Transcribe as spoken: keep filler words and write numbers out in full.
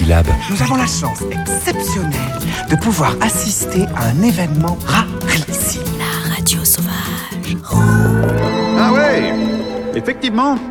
Lab. Nous avons la chance exceptionnelle de pouvoir assister à un événement rarissime. La radio sauvage. Ah ouais, effectivement.